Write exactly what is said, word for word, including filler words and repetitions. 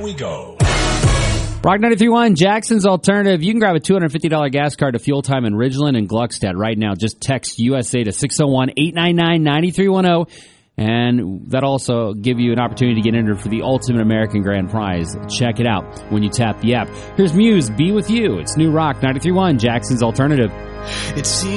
we go. Rock ninety-three point one, Jackson's Alternative. You can grab a two hundred fifty dollars gas card to Fuel Time in Ridgeland and Gluckstadt right now. Just text U S A to six oh one, eight nine nine, nine three one oh. And that'll also give you an opportunity to get entered for the Ultimate American Grand Prize. Check it out when you tap the app. Here's Muse, Be With You. It's New Rock ninety-three point one, Jackson's Alternative. It seems